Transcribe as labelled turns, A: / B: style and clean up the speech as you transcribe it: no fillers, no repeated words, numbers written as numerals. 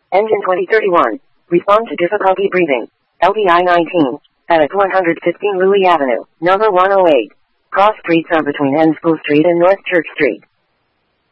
A: Engine 2031. Respond to difficulty breathing. LBI 19. At 115 Louis Avenue, number 108. Cross streets are between Enspool Street and North Church Street.